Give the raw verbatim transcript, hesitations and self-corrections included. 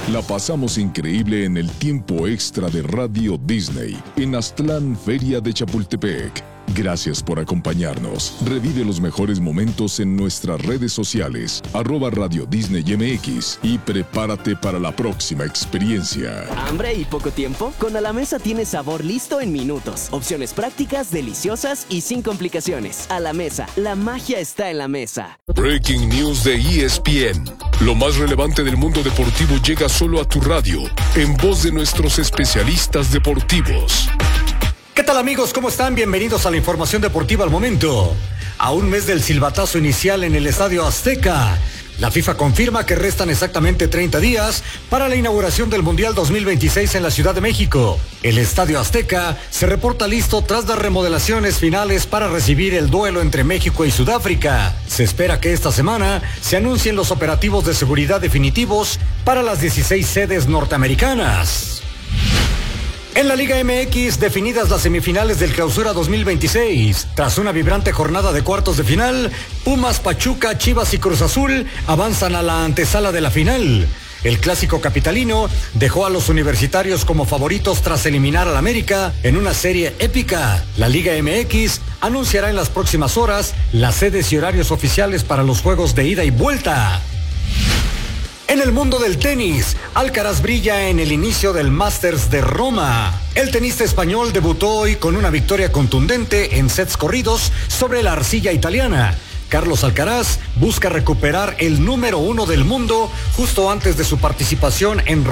La pasamos increíble en el tiempo extra de Radio Disney en Aztlán, Feria de Chapultepec. Gracias por acompañarnos. Revive los mejores momentos en nuestras redes sociales, arroba Radio Disney M X, y prepárate para la próxima experiencia. ¿Hambre y poco tiempo? Con A la Mesa tienes sabor listo en minutos. Opciones prácticas, deliciosas y sin complicaciones. A la Mesa, la magia está en la mesa. Breaking News de E S P N. Lo más relevante del mundo deportivo llega solo a tu radio, en voz de nuestros especialistas deportivos. ¿Qué tal, amigos? ¿Cómo están? Bienvenidos a la información deportiva al momento. A un mes del silbatazo inicial en el Estadio Azteca, la FIFA confirma que restan exactamente treinta días para la inauguración del Mundial dos mil veintiséis en la Ciudad de México. El Estadio Azteca se reporta listo tras las remodelaciones finales para recibir el duelo entre México y Sudáfrica. Se espera que esta semana se anuncien los operativos de seguridad definitivos para las dieciséis sedes norteamericanas. En la Liga M X, definidas las semifinales del Clausura dos mil veintiséis. Tras una vibrante jornada de cuartos de final, Pumas, Pachuca, Chivas y Cruz Azul avanzan a la antesala de la final. El clásico capitalino dejó a los universitarios como favoritos tras eliminar al América en una serie épica. La Liga M X anunciará en las próximas horas las sedes y horarios oficiales para los juegos de ida y vuelta. En el mundo del tenis, Alcaraz brilla en el inicio del Masters de Roma. El tenista español debutó hoy con una victoria contundente en sets corridos sobre la arcilla italiana. Carlos Alcaraz busca recuperar el número uno del mundo justo antes de su participación en